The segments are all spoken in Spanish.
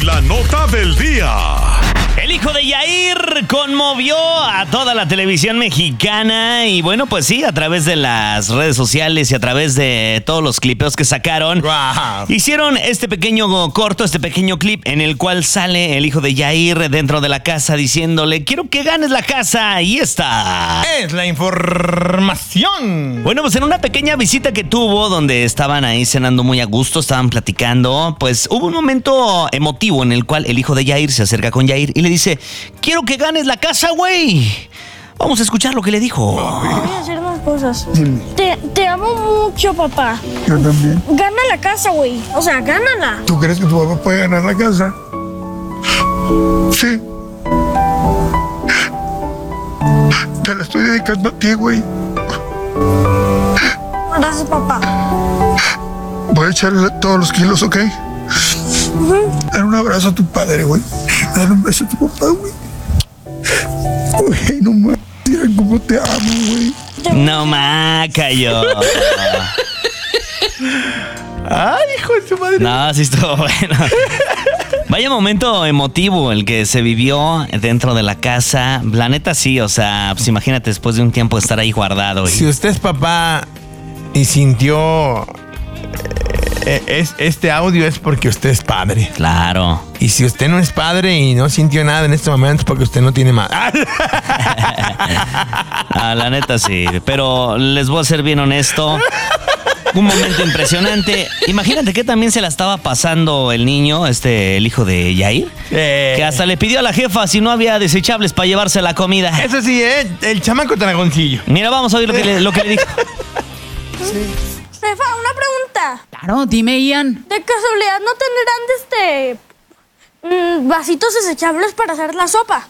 La nota del día. El hijo de Yair conmovió a toda la televisión mexicana y bueno, pues sí, a través de las redes sociales y a través de todos los clipeos que sacaron, Wow. hicieron este pequeño corto, este pequeño clip en el cual sale el hijo de Yair dentro de la casa diciéndole: quiero que ganes la casa, y esta Es la información. Bueno, pues en una pequeña visita que tuvo, donde estaban ahí cenando muy a gusto, estaban platicando, pues hubo un momento emotivo en el cual el hijo de Yair se acerca con Yair y le dice: quiero que ganes la casa, güey. Vamos a escuchar lo que le dijo. Voy a hacer unas cosas. Te amo mucho, papá. Yo también. Gana la casa, güey. O sea, gánala. ¿Tú crees que tu papá puede ganar la casa? Sí. Te la estoy dedicando a ti, güey. Gracias, papá. Voy a echarle todos los kilos, ¿ok? Dar un abrazo a tu padre, güey. Dar un beso a tu papá, güey. Güey, no me digas cómo te amo, güey. No más, cayó. Ay, hijo de su madre. No, sí estuvo bueno. Vaya momento emotivo el que se vivió dentro de la casa. La neta sí, o sea, pues imagínate después de un tiempo estar ahí guardado. Si usted es papá y sintió este audio, es porque usted es padre. Claro. Y si usted no es padre y no sintió nada en este momento, es porque usted no tiene más. Ah, la neta sí, pero les voy a ser bien honesto. Un momento impresionante. Imagínate que también se la estaba pasando el niño, el hijo de Yair, que hasta le pidió a la jefa si no había desechables para llevarse la comida. Eso sí, el chamaco dragoncillo. Mira, vamos a oír lo que le dijo. Jefa, una pregunta. Claro, dime, Ian. ¿De casualidad no tendrán vasitos desechables para hacer la sopa?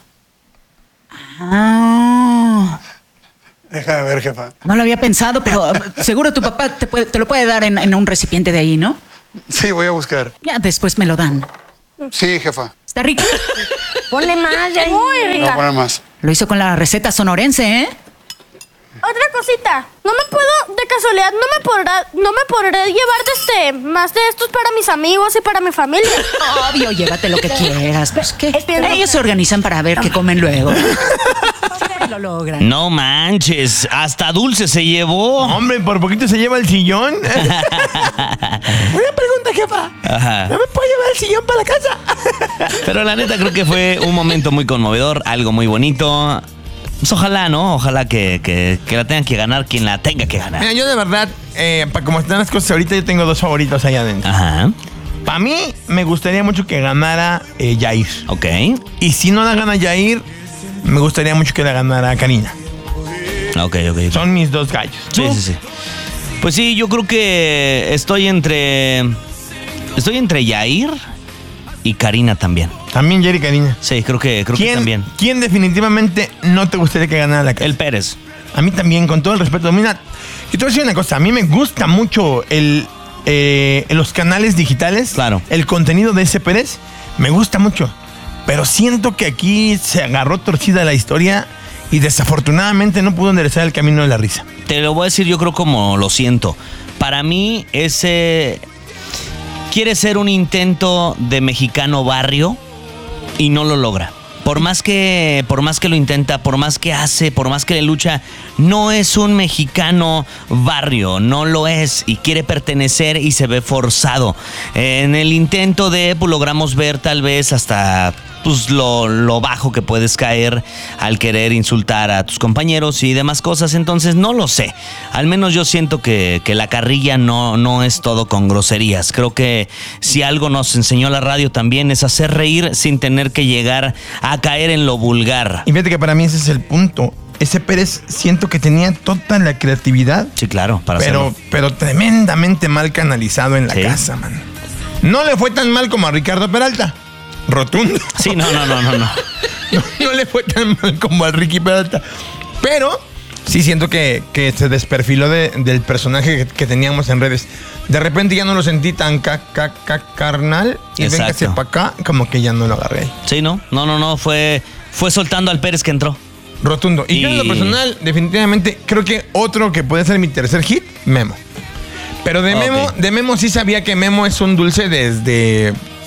Ah, Deja de ver, jefa. no lo había pensado, pero seguro tu papá te lo puede dar en un recipiente de ahí, ¿no? Sí, voy a buscar. Ya después me lo dan. Sí, jefa. Está rico. Ponle más, ya. Muy rica. poner más. Lo hizo con la receta sonorense, ¿eh? Otra cosita. No me puedo, de casualidad, no me podré llevar más de estos para mis amigos y para mi familia. Obvio, llévate lo que quieras. Pues, ¿qué? Espera. Ellos se organizan para ver qué comen luego. Lo logran. No manches, hasta dulce se llevó. Hombre, por poquito se lleva el sillón. Una pregunta, jefa. Ajá. ¿No me puedo llevar el sillón para la casa? Pero la neta creo que fue un momento muy conmovedor, algo muy bonito. Pues ojalá, ¿no? Ojalá que la tengan que ganar quien la tenga que ganar. Mira, yo de verdad, para como están las cosas ahorita, yo tengo dos favoritos allá adentro. Ajá. Para mí, me gustaría mucho que ganara Yair. Ok. Y si no la gana Yair, me gustaría mucho que la ganara Karina. Ok. Son mis dos gallos. Sí. Pues sí, yo creo que estoy entre Yair y Karina también. También Yair y Karina. Sí, creo que también. ¿Quién definitivamente no te gustaría que ganara la casa? El Pérez. A mí también, con todo el respeto. Mira, yo te voy a decir una cosa. A mí me gusta mucho los canales digitales. Claro. El contenido de ese Pérez me gusta mucho. Pero siento que aquí se agarró torcida la historia y desafortunadamente no pudo enderezar el camino de la risa. Te lo voy a decir yo creo como lo siento. Para mí ese quiere ser un intento de mexicano barrio y no lo logra. Por más que lo intenta, por más que hace, por más que le lucha, no es un mexicano barrio, no lo es y quiere pertenecer y se ve forzado. En el intento pues, logramos ver tal vez hasta pues, lo bajo que puedes caer al querer insultar a tus compañeros y demás cosas, entonces no lo sé. Al menos yo siento que la carrilla no es todo con groserías. Creo que si algo nos enseñó la radio también es hacer reír sin tener que llegar a caer en lo vulgar. Y fíjate que para mí ese es el punto. Ese Pérez siento que tenía toda la creatividad. Sí, claro, para hacerlo. Pero tremendamente mal canalizado en la casa, man. No le fue tan mal como a Ricardo Peralta. Rotundo. Sí, no. No le fue tan mal como a Ricky Peralta. Pero sí siento que se desperfiló del personaje que teníamos en redes. De repente ya no lo sentí tan carnal. Y véngase para acá, como que ya no lo agarré. Sí, no. Fue soltando al Pérez que entró. Rotundo. Y yo en lo personal, definitivamente, creo que otro que puede ser mi tercer hit, Memo. Pero de Memo sí sabía que Memo es un dulce desde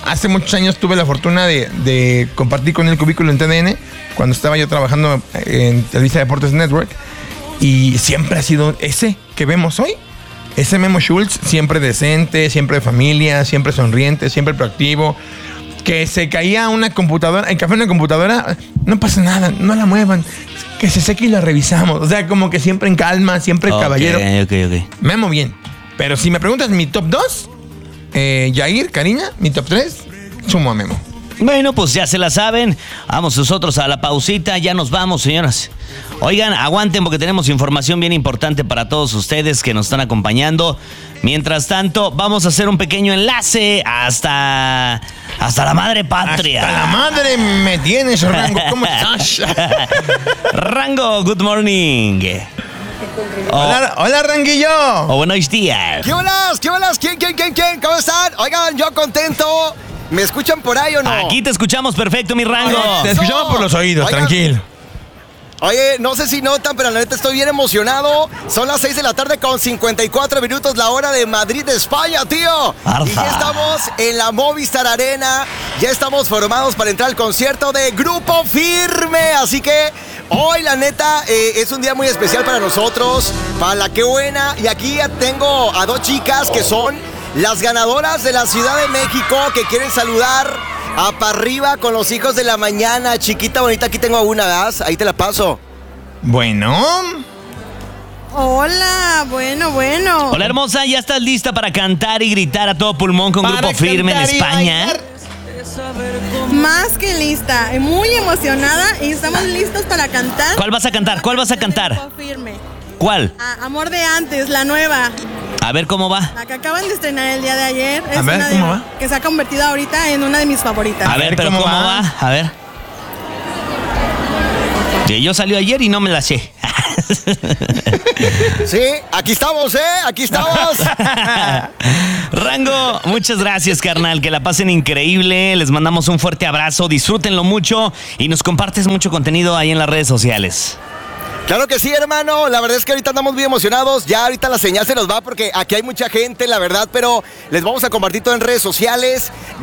hace muchos años tuve la fortuna de compartir con el cubículo en TDN cuando estaba yo trabajando en Televisa Deportes Network. Y siempre ha sido ese que vemos hoy. Ese Memo Schultz, siempre decente, siempre de familia, siempre sonriente, siempre proactivo. Que se caía una computadora, el café en una computadora, no pasa nada, no la muevan. Que se seque y la revisamos. O sea, como que siempre en calma, siempre caballero. Ok. Memo bien. Pero si me preguntas mi top 2, Yair, Karina, mi top 3, sumo a Memo. Bueno, pues ya se la saben. Vamos nosotros a la pausita. Ya nos vamos, señoras. Oigan, aguanten porque tenemos información bien importante para todos ustedes que nos están acompañando. Mientras tanto, vamos a hacer un pequeño enlace hasta la madre patria. Hasta la madre me tienes, Rango. ¿Cómo estás? Rango, good morning. Hola, Ranguillo. Buenos días. ¿Qué holas? ¿Quién? ¿Cómo están? Oigan, yo contento. ¿Me escuchan por ahí o no? Aquí te escuchamos perfecto, mi Rango. Te escuchamos por los oídos, Oigan, tranquilo. Oye, no sé si notan, pero la neta estoy bien emocionado. Son las 6 de la tarde con 54 minutos, la hora de Madrid, España, tío. Arza. Y ya estamos en la Movistar Arena. Ya estamos formados para entrar al concierto de Grupo Firme. Así que hoy, la neta, es un día muy especial para nosotros. Para la Qué Buena. Y aquí ya tengo a dos chicas que son las ganadoras de la Ciudad de México que quieren saludar a Pa' Arriba con los hijos de la mañana. Chiquita bonita, aquí tengo a una, ¿verdad? Ahí te la paso. Bueno. Hola, bueno. Hola, hermosa, ¿ya estás lista para cantar y gritar a todo pulmón con Grupo Firme en España? Más que lista, muy emocionada y estamos listos para cantar. ¿Cuál vas a cantar? Grupo Firme. ¿Cuál? Amor de antes, la nueva. A ver cómo va. La que acaban de estrenar el día de ayer. A ver, una ¿cómo va? que se ha convertido ahorita en una de mis favoritas. A ver, pero ¿cómo va? A ver. Que yo salió ayer y no me la sé. Sí, aquí estamos, aquí estamos. Rango, muchas gracias, carnal. Que la pasen increíble. Les mandamos un fuerte abrazo. Disfrútenlo mucho y nos compartes mucho contenido ahí en las redes sociales. Claro que sí, hermano. La verdad es que ahorita andamos muy emocionados. Ya ahorita la señal se nos va porque aquí hay mucha gente, la verdad, pero les vamos a compartir todo en redes sociales.